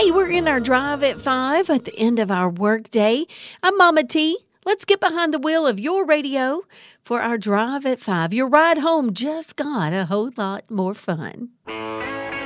Hey, we're in our drive at 5 at the end of our work day. I'm Mama T. Let's get behind the wheel of your radio for our drive at 5. Your ride home just got a whole lot more fun.